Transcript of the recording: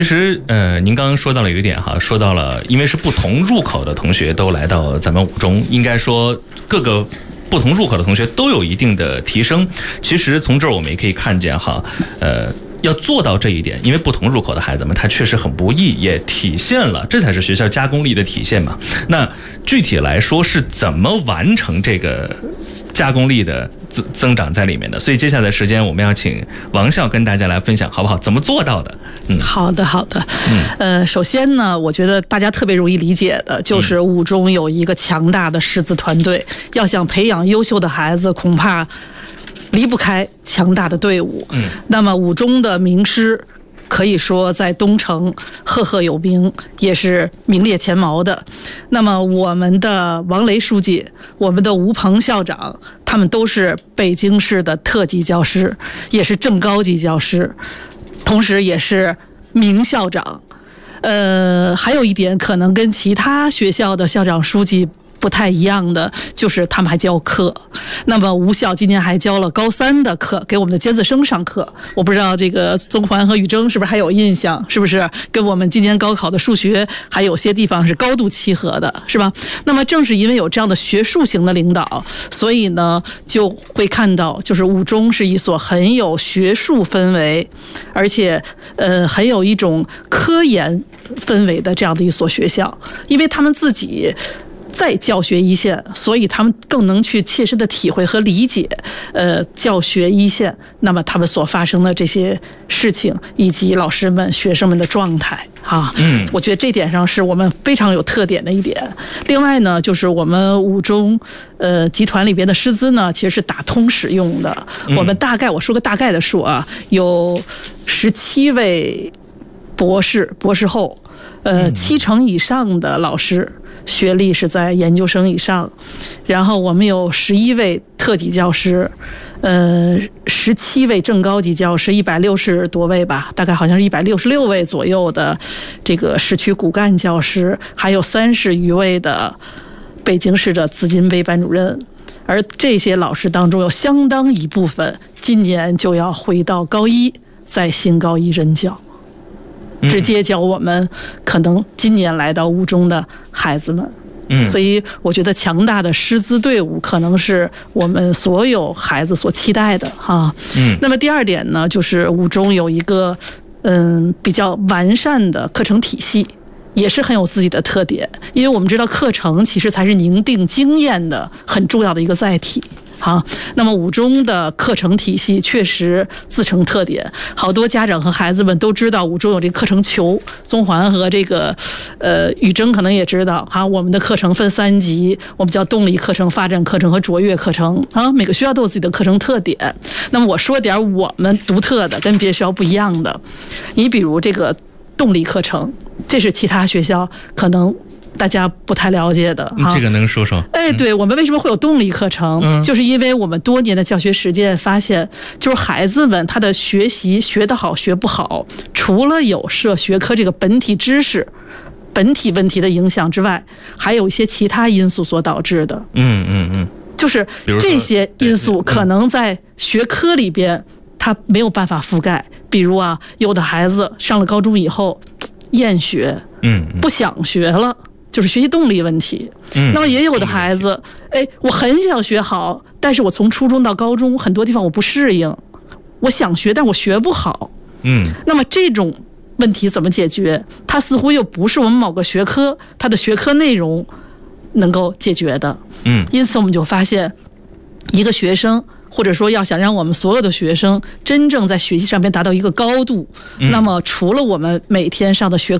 其实，您刚刚说到了有一点哈，说到了，因为是不同入口的同学都来到咱们五中，应该说各个不同入口的同学都有一定的提升。其实从这儿我们也可以看见哈，要做到这一点，因为不同入口的孩子们他确实很不易，也体现了这才是学校加工力的体现嘛。那具体来说是怎么完成这个加工力的增长在里面的？所以接下来的时间我们要请王校跟大家来分享，好不好？怎么做到的？ 好的。首先呢，我觉得大家特别容易理解的就是五中有一个强大的师资团队，要想培养优秀的孩子，恐怕离不开强大的队伍。那么五中的名师可以说在东城赫赫有名，也是名列前茅的。那么我们的王雷书记，我们的吴鹏校长，他们都是北京市的特级教师，也是正高级教师，同时也是名校长。还有一点可能跟其他学校的校长书记不太一样的，就是他们还教课。那么吴校今年还教了高3的课，给我们的尖子生上课。我不知道这个宗环和雨峥是不是还有印象，是不是跟我们今年高考的数学还有些地方是高度契合的，是吧？那么正是因为有这样的学术型的领导，所以呢就会看到，就是五中是一所很有学术氛围，而且很有一种科研氛围的这样的一所学校。因为他们自己在教学一线，所以他们更能去切身的体会和理解教学一线那么他们所发生的这些事情，以及老师们学生们的状态啊。我觉得这点上是我们非常有特点的一点。另外呢，就是我们五中集团里边的师资呢，其实是打通使用的。我们大概，我说个大概的数啊，有17位博士后，70%以上的老师学历是在研究生以上，然后我们有11位特级教师，17位正高级教师，160多位吧，大概好像是166位左右的这个市区骨干教师，还有30余位的北京市的资金杯班主任。而这些老师当中有相当一部分今年就要回到高一，在新高一任教，直接教我们可能今年来到五中的孩子们。所以我觉得强大的师资队伍可能是我们所有孩子所期待的哈。那么第二点呢，就是五中有一个比较完善的课程体系，也是很有自己的特点。因为我们知道课程其实才是凝定经验的很重要的一个载体。好，那么五中的课程体系确实自成特点，好多家长和孩子们都知道五中有这个课程球，宗环和这个雨峥可能也知道哈，我们的课程分3级，我们叫动力课程、发展课程和卓越课程啊，每个学校都有自己的课程特点。那么我说点我们独特的，跟别的学校不一样的，你比如这个动力课程，这是其他学校可能大家不太了解的哈， 这个能说说？ 对，我们为什么会有动力课程？就是因为我们多年的教学实践发现，就是孩子们他的学习学得好学不好，除了有涉学科这个本体知识、本体问题的影响之外，还有一些其他因素所导致的。就是这些因素可能在学科里边他没有办法覆盖。比如啊，有的孩子上了高中以后厌学，不想学了。就是学习动力问题。那么也有的孩子，我很想学好，但是我从初中到高中很多地方我不适应，我想学但我学不好。那么这种问题怎么解决？它似乎又不是我们某个学科它的学科内容能够解决的。因此我们就发现，一个学生或者说要想让我们所有的学生真正在学习上面达到一个高度，那么除了我们每天上的学科